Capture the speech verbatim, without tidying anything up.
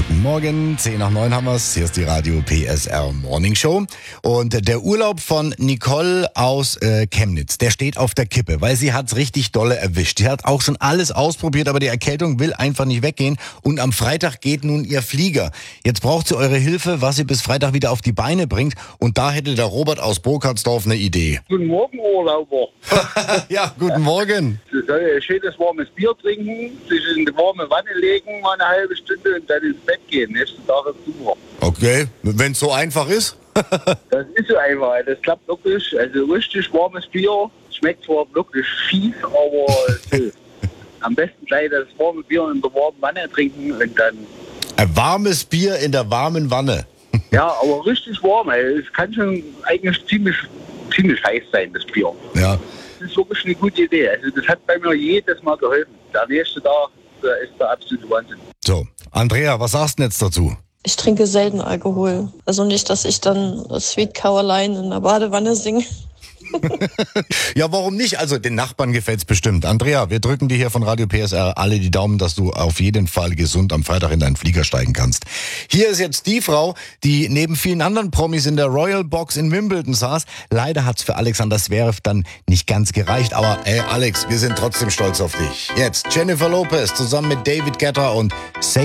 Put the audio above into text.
Guten Morgen, zehn nach neun haben wir's. Hier ist die Radio P S R Morning Show. Und der Urlaub von Nicole aus äh, Chemnitz, der steht auf der Kippe, weil sie hat's richtig dolle erwischt. Sie hat auch schon alles ausprobiert, aber die Erkältung will einfach nicht weggehen. Und am Freitag geht nun ihr Flieger. Jetzt braucht sie eure Hilfe, was sie bis Freitag wieder auf die Beine bringt. Und da hätte der Robert aus Burkhardsdorf eine Idee. Guten Morgen, Urlauber. Ja, guten Morgen. Sie soll ein schönes warmes Bier trinken, sich in die warme Wanne legen, mal eine halbe Stunde und dann ins Bett gehen. Nächsten Tag ist super. Okay, wenn's so einfach ist. Das ist so einfach. Das klappt wirklich. Also richtig warmes Bier. Schmeckt zwar wirklich fies, aber so. Am besten gleich das warme Bier in der warmen Wanne trinken und dann... Ein warmes Bier in der warmen Wanne. Ja, aber richtig warm. Ey. Es kann schon eigentlich ziemlich, ziemlich heiß sein, das Bier. Ja. Das ist wirklich eine gute Idee. Also das hat bei mir jedes Mal geholfen. Der nächste Tag der ist der absolute Wahnsinn. So, Andrea, was sagst du denn jetzt dazu? Ich trinke selten Alkohol. Also nicht, dass ich dann Sweet Caroline in der Badewanne singe. Ja, warum nicht? Also den Nachbarn gefällt's bestimmt. Andrea, wir drücken dir hier von Radio P S R alle die Daumen, dass du auf jeden Fall gesund am Freitag in deinen Flieger steigen kannst. Hier ist jetzt die Frau, die neben vielen anderen Promis in der Royal Box in Wimbledon saß. Leider hat's für Alexander Zverev dann nicht ganz gereicht. Aber ey Alex, wir sind trotzdem stolz auf dich. Jetzt Jennifer Lopez zusammen mit David Guetta und Say